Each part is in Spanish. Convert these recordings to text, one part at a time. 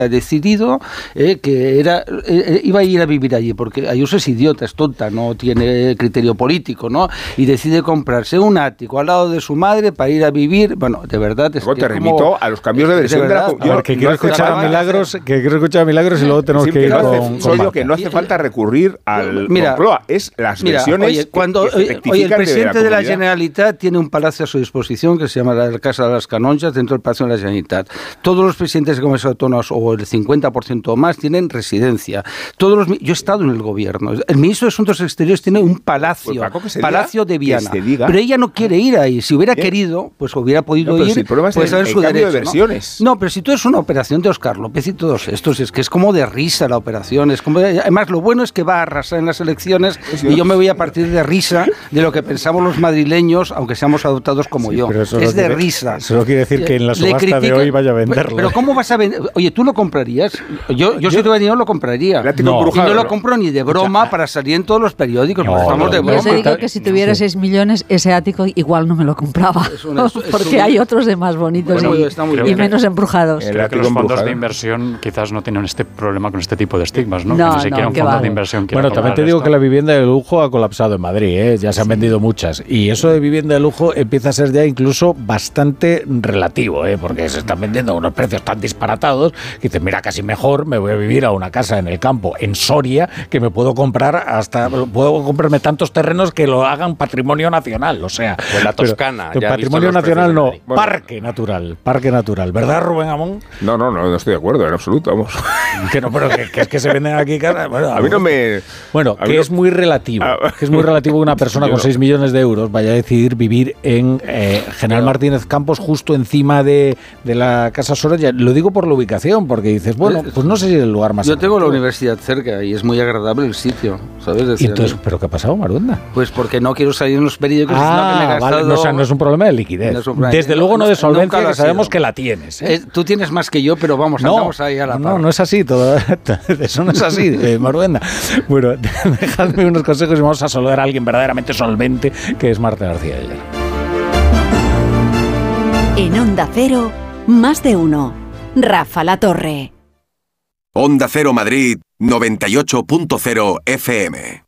ha decidido que iba a ir a vivir allí, porque Ayuso es idiota, es tonta, no tiene criterio político, ¿no? Y decide comprarse un ático al lado de su madre para ir a vivir. Bueno, de verdad es luego te remito a los cambios de versión de la... Que quiero escuchar a Milagros y luego tenemos que ir con que no hace falta recurrir al Moncloa, es las versiones. Oye, el presidente de la Generalitat tiene un palacio a su disposición que se llama la Casa de las Canonjas dentro del Palacio de la Generalitat. Todos los presidentes de comunidades autónomas, o el 50% o más, tienen residencia. Yo he estado en el gobierno. El ministro de Asuntos Exteriores tiene un palacio, Palacio de Viana. Pero ella no quiere ir ahí. Si hubiera querido, pues hubiera podido ir. Si el problema es el su cambio derecho, de versiones. No, pero si tú eres una operación de Óscar López y todos estos, es que es como de risa la operación. Además, lo bueno es que va a arrasar en las elecciones y yo me voy a partir de risa de lo que pensamos los madrileños, aunque seamos adoptados como yo. Es de risa. Eso no quiere decir que en la subasta de hoy vaya a venderlo. Pero ¿cómo vas a vender? Oye, ¿tú lo comprarías? Yo si tuviera dinero lo compraría. Y no lo compro ni de broma para salir en todos los periódicos. Estamos de broma. Yo te digo que si tuviera 6 millones, ese ático igual no me lo compraba. Porque hay otros de más bonitos y menos embrujados. Creo que los fondos de inversión quizás no tienen este problema con este tipo de estigmas, ¿no? No, que ni siquiera un fondo de inversión quiera. Bueno, también te digo que la vivienda de lujo ha colapsado en Madrid, ya se han vendido muchas. Y eso de vivienda de lujo empieza a ser ya incluso bastante relativo, porque se están vendiendo a unos precios tan disparatados que dices, mira, casi mejor me voy a vivir a una casa en el campo, en Soria, que me puedo comprarme tantos terrenos que lo hagan patrimonio nacional, o sea. O en la Toscana. Patrimonio nacional no, parque natural, ¿verdad, Rubén Amón? No estoy de acuerdo en absoluto, vamos. Que no, pero que es que se venden aquí cada... A mí no me... Bueno, que es muy relativo, que una persona con 6 millones de euros vaya a decidir vivir en General Martínez Campos, justo encima de la Casa Soraya. Lo digo por la ubicación, porque dices, bueno, pues no sé si es el lugar más... Yo tengo la universidad cerca y es muy agradable el sitio, ¿sabes? ¿Y entonces, pero qué ha pasado, Maruenda? Pues porque no quiero salir en los periódicos. No es un problema de liquidez. Desde luego no de solvencia, que sabemos que la tienes. Tú tienes más que yo, pero vamos, andamos ahí a la par. No es así, eso no es así, Maruenda. Bueno, dejadme unos consejos y vamos a saludar a alguien verdaderamente solvente, que es Marta García Ayer. En Onda Cero, más de uno. Rafa La Torre. Onda Cero Madrid, 98.0 FM.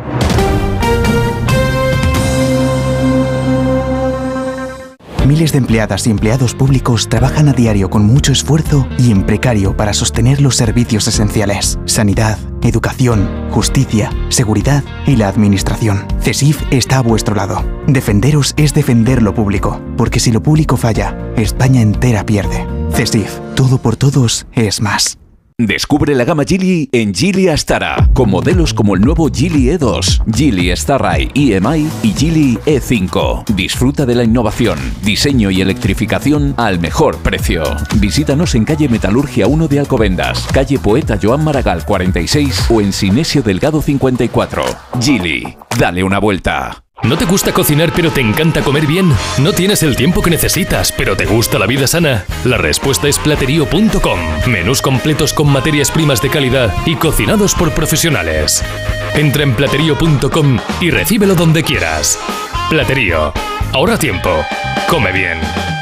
Miles de empleadas y empleados públicos trabajan a diario con mucho esfuerzo y en precario para sostener los servicios esenciales: sanidad, educación, justicia, seguridad y la administración. CESIF está a vuestro lado. Defenderos es defender lo público, porque si lo público falla, España entera pierde. CESIF, todo por todos es más. Descubre la gama Geely en Geely Astara, con modelos como el nuevo Geely E2, Geely Starride EMI y Geely E5. Disfruta de la innovación, diseño y electrificación al mejor precio. Visítanos en calle Metalurgia 1 de Alcobendas, calle Poeta Joan Maragall 46 o en Sinesio Delgado 54. Geely, dale una vuelta. ¿No te gusta cocinar pero te encanta comer bien? ¿No tienes el tiempo que necesitas pero te gusta la vida sana? La respuesta es Platerío.com. Menús completos con materias primas de calidad y cocinados por profesionales. Entra en Platerío.com y recíbelo donde quieras. Platerío. Ahorra tiempo. Come bien.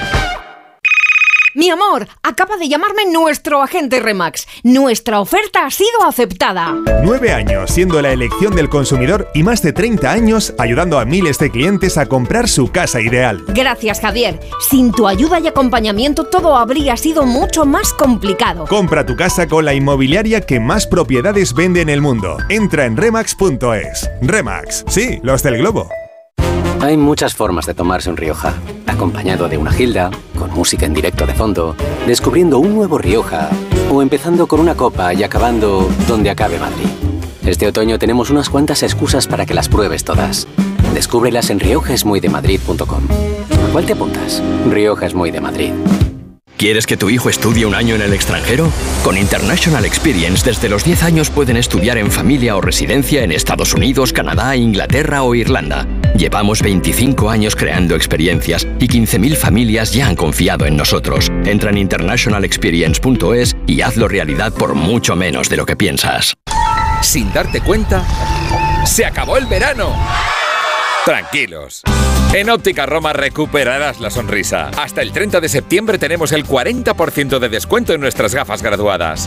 Mi amor, acaba de llamarme nuestro agente Remax. Nuestra oferta ha sido aceptada. 9 años siendo la elección del consumidor y más de 30 años ayudando a miles de clientes a comprar su casa ideal. Gracias, Javier. Sin tu ayuda y acompañamiento todo habría sido mucho más complicado. Compra tu casa con la inmobiliaria que más propiedades vende en el mundo. Entra en Remax.es. Remax, sí, los del globo. Hay muchas formas de tomarse un Rioja. Acompañado de una gilda, con música en directo de fondo, descubriendo un nuevo Rioja, o empezando con una copa y acabando donde acabe Madrid. Este otoño tenemos unas cuantas excusas para que las pruebes todas. Descúbrelas en riojaesmuydemadrid.com. ¿A cuál te apuntas? Rioja es muy de Madrid. ¿Quieres que tu hijo estudie un año en el extranjero? Con International Experience, desde los 10 años pueden estudiar en familia o residencia en Estados Unidos, Canadá, Inglaterra o Irlanda. Llevamos 25 años creando experiencias y 15.000 familias ya han confiado en nosotros. Entra en internationalexperience.es y hazlo realidad por mucho menos de lo que piensas. Sin darte cuenta, ¡se acabó el verano! Tranquilos. En Óptica Roma recuperarás la sonrisa. Hasta el 30 de septiembre tenemos el 40% de descuento en nuestras gafas graduadas.